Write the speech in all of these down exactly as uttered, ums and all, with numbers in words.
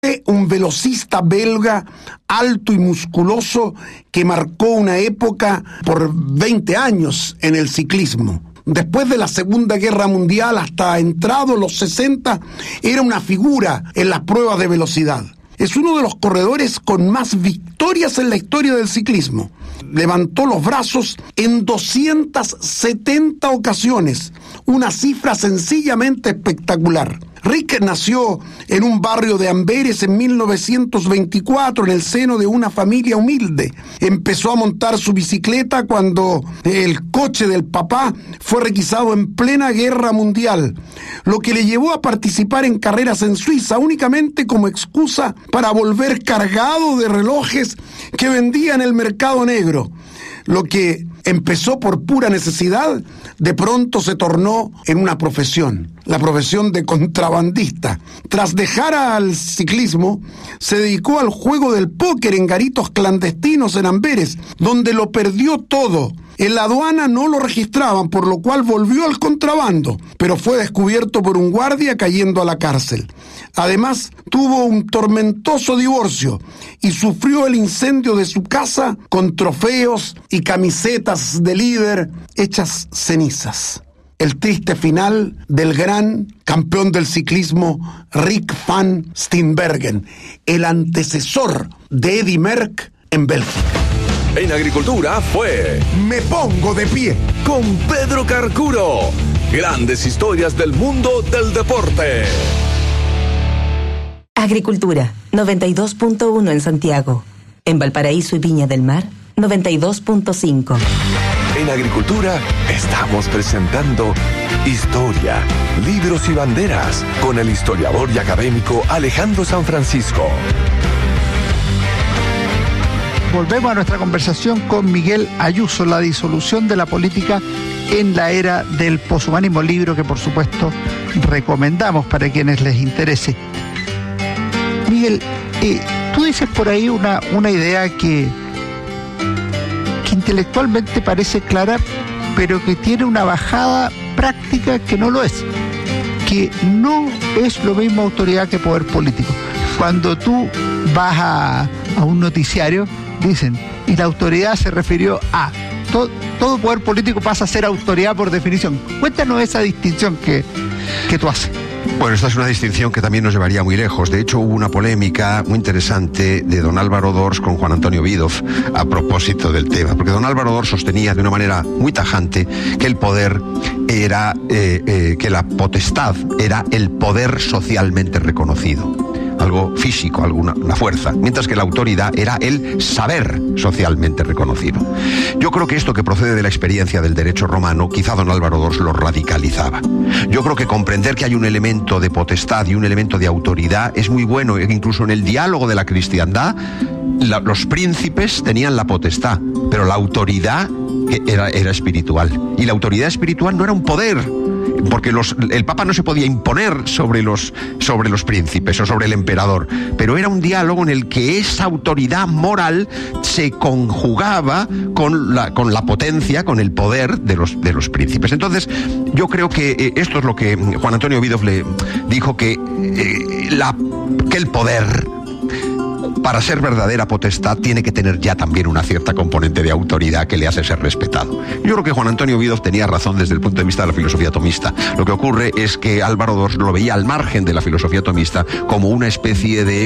Un velocista belga alto y musculoso que marcó una época por veinte años en el ciclismo. Después de la Segunda Guerra Mundial, hasta entrado los sesenta, era una figura en las pruebas de velocidad. Es uno de los corredores con más victorias en la historia del ciclismo. Levantó los brazos en doscientas setenta ocasiones, una cifra sencillamente espectacular. Rick nació en un barrio de Amberes en mil novecientos veinticuatro, en el seno de una familia humilde. Empezó a montar su bicicleta cuando el coche del papá fue requisado en plena guerra mundial, lo que le llevó a participar en carreras en Suiza únicamente como excusa para volver cargado de relojes que vendía en el mercado negro. Lo que empezó por pura necesidad, de pronto se tornó en una profesión, la profesión de contrabandista. Tras dejar al ciclismo, se dedicó al juego del póker en garitos clandestinos en Amberes, donde lo perdió todo. En la aduana no lo registraban, por lo cual volvió al contrabando, pero fue descubierto por un guardia cayendo a la cárcel. Además, tuvo un tormentoso divorcio y sufrió el incendio de su casa con trofeos y camisetas de líder hechas cenizas. El triste final del gran campeón del ciclismo Rik van Steenbergen, el antecesor de Eddy Merckx en Bélgica. En Agricultura fue Me Pongo de Pie con Pedro Carcuro. Grandes historias del mundo del deporte. Agricultura, noventa y dos punto uno en Santiago. En Valparaíso y Viña del Mar, noventa y dos punto cinco. En Agricultura estamos presentando Historia, Libros y Banderas con el historiador y académico Alejandro San Francisco. Volvemos a nuestra conversación con Miguel Ayuso, La disolución de la política en la era del poshumanismo, libro que por supuesto recomendamos para quienes les interese. Miguel, eh, tú dices por ahí una, una idea que, que intelectualmente parece clara, pero que tiene una bajada práctica que no lo es, que no es lo mismo autoridad que poder político. Cuando tú vas a, a un noticiario, dicen, y la autoridad se refirió a, todo, todo poder político pasa a ser autoridad por definición. Cuéntanos esa distinción que, que tú haces. Bueno, esta es una distinción que también nos llevaría muy lejos. De hecho, hubo una polémica muy interesante de don Álvaro Dors con Juan Antonio Vídoz a propósito del tema, porque don Álvaro Dors sostenía de una manera muy tajante que el poder era, eh, eh, que la potestad era el poder socialmente reconocido, algo físico, alguna una fuerza, mientras que la autoridad era el saber socialmente reconocido. Yo creo que esto, que procede de la experiencia del derecho romano, quizá don Álvaro Dors lo radicalizaba. Yo creo que comprender que hay un elemento de potestad y un elemento de autoridad es muy bueno. Incluso en el diálogo de la cristiandad, la, los príncipes tenían la potestad, pero la autoridad era, era espiritual. Y la autoridad espiritual no era un poder, porque los, el Papa no se podía imponer sobre los, sobre los príncipes o sobre el emperador, pero era un diálogo en el que esa autoridad moral se conjugaba con la, con la potencia, con el poder de los, de los príncipes. Entonces, yo creo que eh, esto es lo que Juan Antonio Vídoz le dijo, que, eh, la, que el poder, para ser verdadera potestad, tiene que tener ya también una cierta componente de autoridad que le hace ser respetado. Yo creo que Juan Antonio Vídoz tenía razón desde el punto de vista de la filosofía tomista. Lo que ocurre es que Álvaro Dors lo veía al margen de la filosofía tomista como una especie de,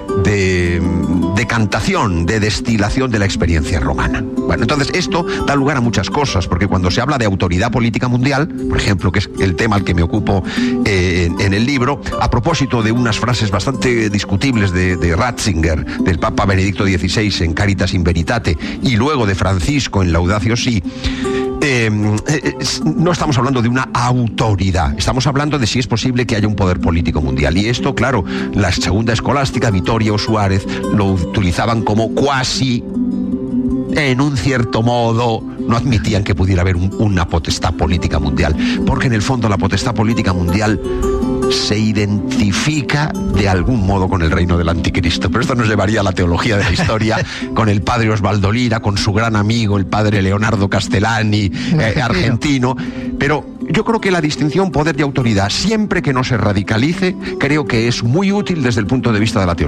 de decantación, de destilación de la experiencia romana. Bueno, entonces esto da lugar a muchas cosas, porque cuando se habla de autoridad política mundial, por ejemplo, que es el tema al que me ocupo eh, en, en el libro, a propósito de unas frases bastante discutibles de, de Ratzinger, del Papa Benedicto dieciséis en Caritas in Veritate, y luego de Francisco en Laudatio Si, eh, eh, no estamos hablando de una autoridad, estamos hablando de si es posible que haya un poder político mundial. Y esto, claro, la segunda escolástica, Vittorio o Suárez, lo utilizaban como cuasi, en un cierto modo, no admitían que pudiera haber un, una potestad política mundial, porque en el fondo la potestad política mundial se identifica de algún modo con el reino del anticristo. Pero esto nos llevaría a la teología de la historia, con el padre Osvaldo Lira, con su gran amigo, el padre Leonardo Castellani, eh, argentino. Pero Yo creo que la distinción poder y autoridad, siempre que no se radicalice, creo que es muy útil desde el punto de vista de la teoría.